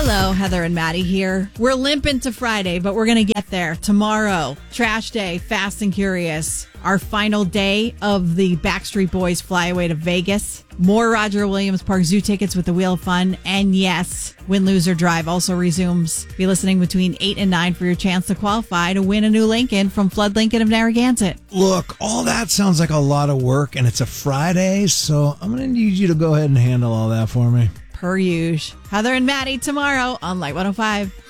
Hello, Heather and Maddie here. We're limping to Friday, but we're going to get there. Tomorrow, Trash Day, Fast and Curious. Our final day of the Backstreet Boys flyaway to Vegas. More Roger Williams Park Zoo tickets with the Wheel of Fun. And yes, Win, Lose, or Drive also resumes. Be listening between 8 and 9 for your chance to qualify to win a new Lincoln from Flood Lincoln of Narragansett. Look, all that sounds like a lot of work, and it's a Friday, so I'm going to need you to go ahead and handle all that for me. Per usual. Heather and Maddie tomorrow on Light 105.